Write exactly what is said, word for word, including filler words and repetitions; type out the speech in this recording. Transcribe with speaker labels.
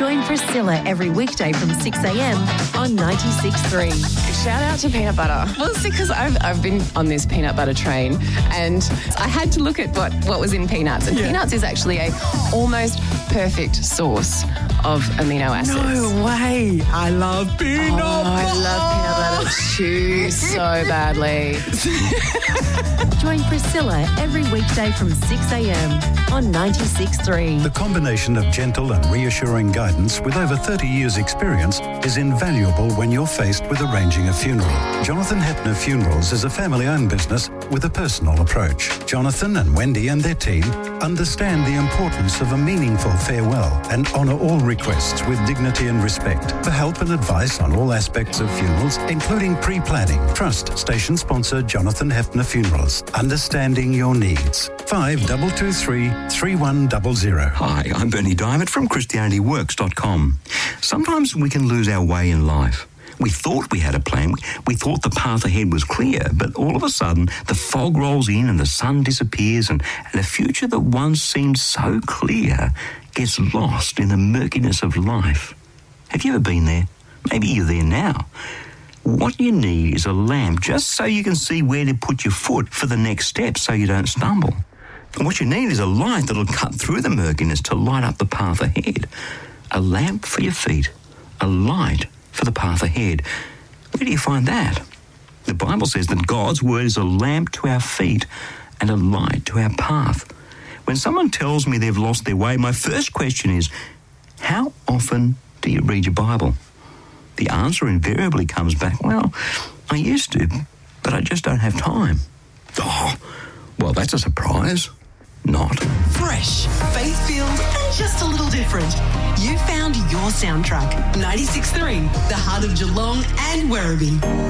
Speaker 1: Join Priscilla every weekday from six a.m. on ninety-six point three.
Speaker 2: Shout out to peanut butter. Well, it's because I've, I've been on this peanut butter train and I had to look at what, what was in peanuts. And yeah. peanuts is actually a almost perfect source of amino acids.
Speaker 3: No way. I love peanut
Speaker 2: oh,
Speaker 3: butter.
Speaker 2: I love peanut butter too so badly.
Speaker 1: Join Priscilla every weekday from six a.m. on ninety-six point three.
Speaker 4: The combination of gentle and reassuring guidance with over thirty years' experience is invaluable when you're faced with arranging a funeral. Jonathan Hepner Funerals is a family-owned business with a personal approach. Jonathan and Wendy and their team understand the importance of a meaningful farewell and honour all requests with dignity and respect. For help and advice on all aspects of funerals, including pre-planning, trust station sponsor Jonathan Hepner Funerals. Understanding your needs. five two two three, three one zero zero.
Speaker 5: Hi, I'm Bernie Diamond from Christianity Works dot com. Sometimes we can lose our way in life. We thought we had a plan. We thought the path ahead was clear, but all of a sudden the fog rolls in and the sun disappears and, and the future that once seemed so clear gets lost in the murkiness of life. Have you ever been there? Maybe you're there now. What you need is a lamp just so you can see where to put your foot for the next step so you don't stumble. And what you need is a light that'll cut through the murkiness to light up the path ahead. A lamp for your feet, a light for the path ahead. Where do you find that? The Bible says that God's word is a lamp to our feet and a light to our path. When someone tells me they've lost their way, my first question is, how often do you read your Bible? The answer invariably comes back, well, I used to, but I just don't have time. Oh, well, that's a surprise. Not.
Speaker 6: Fresh, faith-filled, and just a little different. You found your soundtrack. ninety-six point three, the heart of Geelong and Werribee.